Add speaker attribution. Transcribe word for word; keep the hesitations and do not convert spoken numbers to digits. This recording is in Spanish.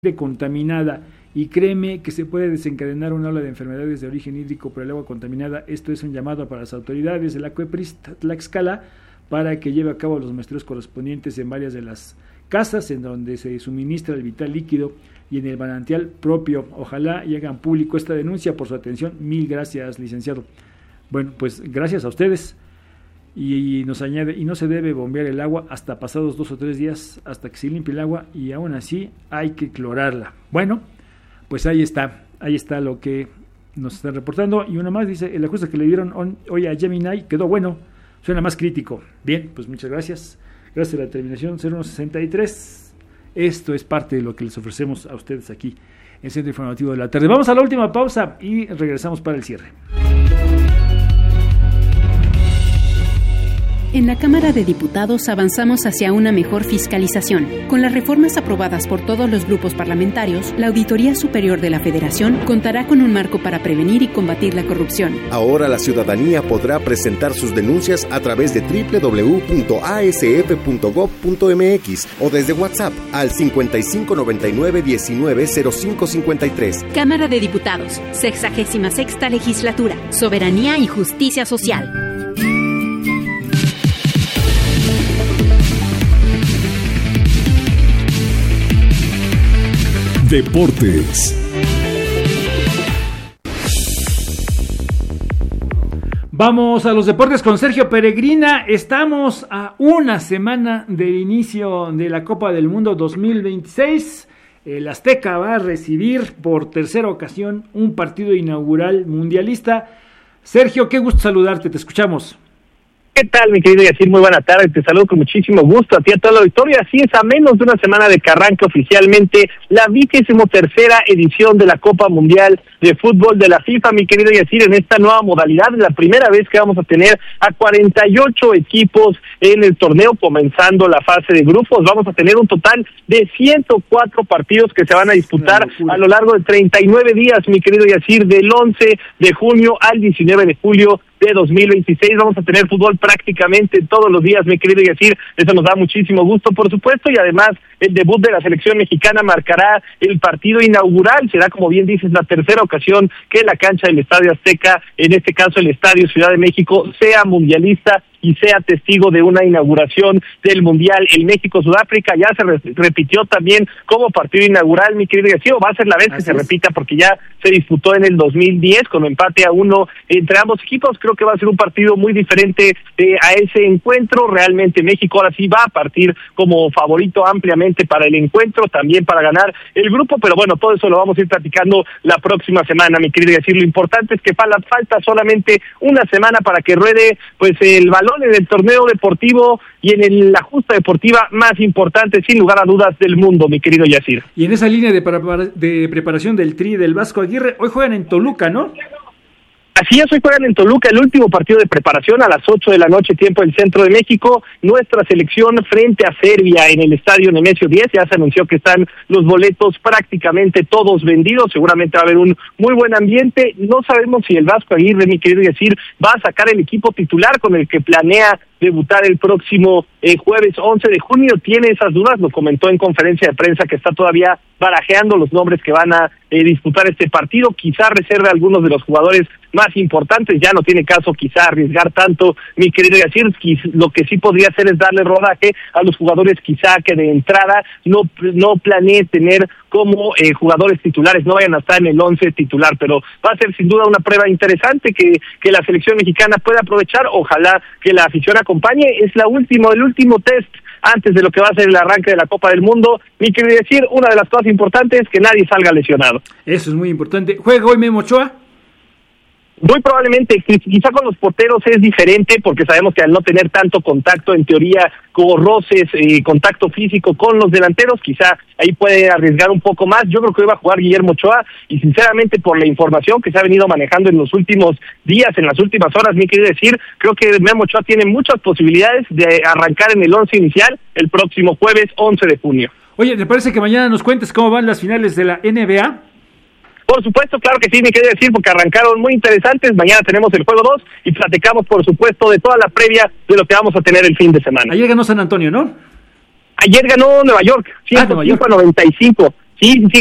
Speaker 1: contaminada, y créeme que se puede desencadenar una ola de enfermedades de origen hídrico por el agua contaminada. Esto es un llamado para las autoridades de la Acuepris Tlaxcala para que lleve a cabo los muestreos correspondientes en varias de las casas en donde se suministra el vital líquido y en el manantial propio. Ojalá y hagan público esta denuncia. Por su atención, mil gracias, licenciado. Bueno, pues gracias a ustedes. Y nos añade, y no se debe bombear el agua hasta pasados dos o tres días, hasta que se limpie el agua, y aún así hay que clorarla. Bueno, pues ahí está, ahí está lo que nos están reportando. Y uno más dice, el ajuste que le dieron on, hoy a Gemini quedó bueno, suena más crítico. Bien, pues muchas gracias. Gracias a la terminación cero uno sesenta y tres. Esto es parte de lo que les ofrecemos a ustedes aquí en Centro Informativo de la Tarde. Vamos a la última pausa y regresamos para el cierre.
Speaker 2: En la Cámara de Diputados avanzamos hacia una mejor fiscalización. Con las reformas aprobadas por todos los grupos parlamentarios, la Auditoría Superior de la Federación contará con un marco para prevenir y combatir la corrupción.
Speaker 3: Ahora la ciudadanía podrá presentar sus denuncias a través de doble u doble u doble u punto a s f punto gob punto m x o desde WhatsApp al cincuenta y cinco noventa y nueve diecinueve cero cinco cincuenta y tres.
Speaker 2: Cámara de Diputados, sexagésima sexta Legislatura, Soberanía y Justicia Social.
Speaker 4: Deportes.
Speaker 1: Vamos a los deportes con Sergio Peregrina. Estamos a una semana del inicio de la Copa del Mundo dos mil veintiséis. El Azteca va a recibir por tercera ocasión un partido inaugural mundialista. Sergio, qué gusto saludarte, te escuchamos.
Speaker 5: ¿Qué tal, mi querido Yacir? Muy buena tarde, te saludo con muchísimo gusto a ti, a toda la auditoría. Así es, a menos de una semana de que arranque oficialmente la vigésimo tercera edición de la Copa Mundial de Fútbol de la FIFA, mi querido Yacir, en esta nueva modalidad, la primera vez que vamos a tener a cuarenta y ocho equipos en el torneo, comenzando la fase de grupos. Vamos a tener un total de ciento cuatro partidos que se van a disputar a lo largo de treinta y nueve días, mi querido Yacir, del once de junio al diecinueve de julio de dos mil veintiséis. Vamos a tener fútbol prácticamente todos los días, mi querido Yacir. Eso nos da muchísimo gusto, por supuesto, y además el debut de la selección mexicana marcará el partido inaugural. Será, como bien dices, la tercera ocasión que la cancha del Estadio Azteca, en este caso el Estadio Ciudad de México, sea mundialista y sea testigo de una inauguración del Mundial. El México-Sudáfrica ya se re- repitió también como partido inaugural, mi querido Yacir. Va a ser la vez Así que se es. repita, porque ya se disputó en el dos mil diez con empate a uno entre ambos equipos. Creo que va a ser un partido muy diferente eh, a ese encuentro. Realmente México ahora sí va a partir como favorito ampliamente para el encuentro, también para ganar el grupo, pero bueno, todo eso lo vamos a ir platicando la próxima semana, mi querido Yacir. Lo importante es que falta, falta solamente una semana para que ruede pues el balón en el torneo deportivo y en el, la justa deportiva más importante, sin lugar a dudas, del mundo, mi querido Yacir.
Speaker 1: Y en esa línea de, prepara- de preparación del Tri del Vasco Aguirre, hoy juegan en Toluca, ¿no?
Speaker 5: Así es, hoy juegan en Toluca el último partido de preparación a las ocho de la noche, tiempo del centro de México. Nuestra selección frente a Serbia en el estadio Nemesio diez. Ya se anunció que están los boletos prácticamente todos vendidos. Seguramente va a haber un muy buen ambiente. No sabemos si el Vasco Aguirre, mi querido Yacir, va a sacar el equipo titular con el que planea debutar el próximo eh, jueves once de junio. Tiene esas dudas, lo comentó en conferencia de prensa que está todavía barajeando los nombres que van a eh, disputar este partido. Quizá reserve a algunos de los jugadores más importantes, ya no tiene caso quizá arriesgar tanto, mi querido Yacir. Lo que sí podría hacer es darle rodaje a los jugadores quizá que de entrada no no planee tener como eh, jugadores titulares, no vayan a estar en el once titular, pero va a ser sin duda una prueba interesante que, que la selección mexicana pueda aprovechar. Ojalá que la afición acompañe. Es la última, el último test antes de lo que va a ser el arranque de la Copa del Mundo. Mi querido Yacir, una de las cosas importantes es que nadie salga lesionado.
Speaker 1: Eso es muy importante. ¿Juega hoy Memo Ochoa?
Speaker 5: Muy probablemente, quizá con los porteros es diferente, porque sabemos que al no tener tanto contacto, en teoría, como roces, eh, contacto físico con los delanteros, quizá ahí puede arriesgar un poco más. Yo creo que hoy va a jugar Guillermo Ochoa, y sinceramente, por la información que se ha venido manejando en los últimos días, en las últimas horas, me quiero decir, creo que Memo Ochoa tiene muchas posibilidades de arrancar en el once inicial el próximo jueves once de junio.
Speaker 1: Oye, ¿te parece que mañana nos cuentes cómo van las finales de la N B A?
Speaker 5: Por supuesto, claro que sí, me quería decir, porque arrancaron muy interesantes. Mañana tenemos el juego dos y platicamos, por supuesto, de toda la previa de lo que vamos a tener el fin de semana.
Speaker 1: Ayer ganó San Antonio, ¿no?
Speaker 5: Ayer ganó Nueva York, ciento cinco a noventa y cinco. Sí, sí,